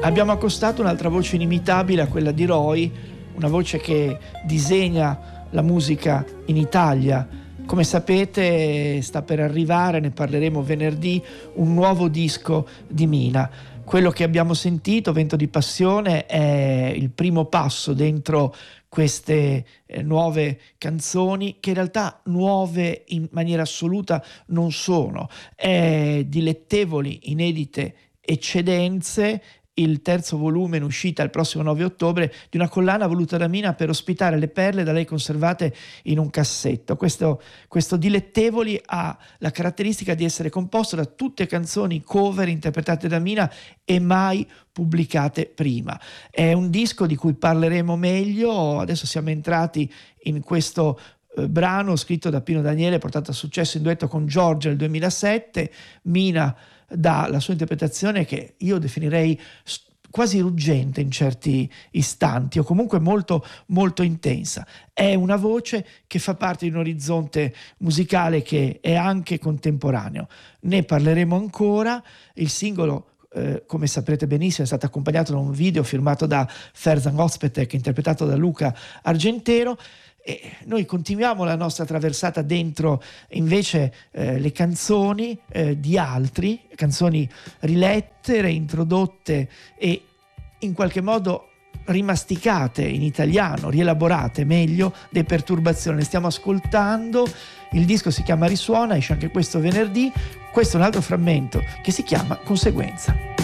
Abbiamo accostato un'altra voce inimitabile a quella di Roy, una voce che disegna la musica in Italia. Come sapete sta per arrivare, ne parleremo venerdì, un nuovo disco di Mina. Quello che abbiamo sentito, Vento di Passione, è il primo passo dentro queste nuove canzoni, che in realtà nuove in maniera assoluta non sono, dilettevoli, inedite eccedenze. Il terzo volume in uscita il prossimo 9 ottobre di una collana voluta da Mina per ospitare le perle da lei conservate in un cassetto. Questo Dilettevoli ha la caratteristica di essere composto da tutte canzoni cover interpretate da Mina e mai pubblicate prima. È un disco di cui parleremo meglio. Adesso siamo entrati in questo brano scritto da Pino Daniele, portato a successo in duetto con Giorgia nel 2007. Mina dà la sua interpretazione, che io definirei quasi ruggente in certi istanti, o comunque molto molto intensa. È una voce che fa parte di un orizzonte musicale che è anche contemporaneo. Ne parleremo ancora. Il singolo, come saprete benissimo, è stato accompagnato da un video firmato da Ferzan Özpetek, interpretato da Luca Argentero. E noi continuiamo la nostra traversata dentro invece le canzoni di altri, canzoni rilette, reintrodotte e in qualche modo rimasticate in italiano, rielaborate meglio, dei Perturbazioni. Ne stiamo ascoltando, il disco si chiama Risuona, esce anche questo venerdì. Questo è un altro frammento che si chiama Conseguenza.